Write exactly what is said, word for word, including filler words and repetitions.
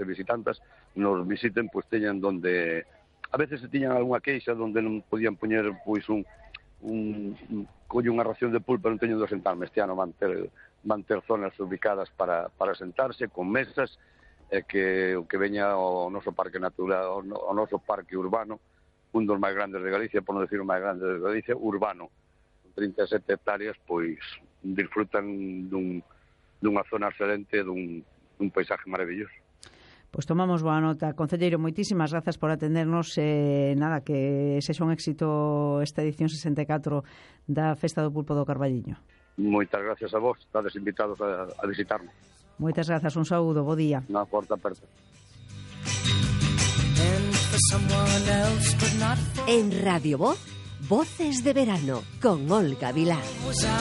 e visitantas nos visiten, pois teñan donde... A veces se tiñan algunha queixa donde non podían poñer pois un, un, un colle unha ración de pulpa, non teño onde sentarme. Este ano van ter, van ter zonas ubicadas para, para sentarse, con mesas, e que o que veña o noso parque natural, o noso parque urbano, un dos máis grandes de Galicia, por non decir o máis grande de Galicia, urbano, trinta e sete hectáreas, pois disfrutan dun, dunha zona excelente, dun, dun paisaje maravilloso. Pois tomamos boa nota. Concelleiro, moitísimas grazas por atendernos. Eh, nada, que sexa un éxito esta edición sesenta e catro da Festa do Pulpo do Carballiño. Moitas gracias a vos, estades invitados a, a visitarnos. Moitas grazas, un saúdo, bo día. Unha porta aperta. En Radio Voz, Voces de Verano, con Olga Vilá.